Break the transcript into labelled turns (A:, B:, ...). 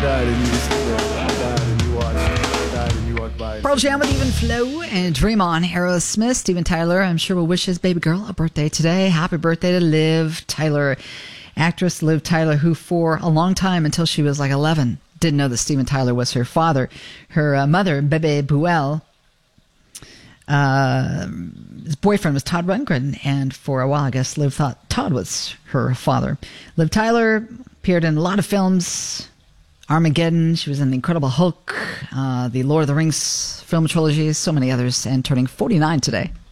A: died and you sit there. I died and you watched. I died and you walked by.
B: Pearl Jam with Even Flow and Dream On. Aerosmith, Steven Tyler, I'm sure will wish his baby girl a birthday today. Happy birthday to Liv Tyler. Actress Liv Tyler, who for a long time, until she was like 11, didn't know that Steven Tyler was her father. Her mother, Bebe Buell, his boyfriend was Todd Rundgren, and for a while, I guess, Liv thought Todd was her father. Liv Tyler appeared in a lot of films. Armageddon, she was in The Incredible Hulk, the Lord of the Rings film trilogy, so many others, and turning 49 today.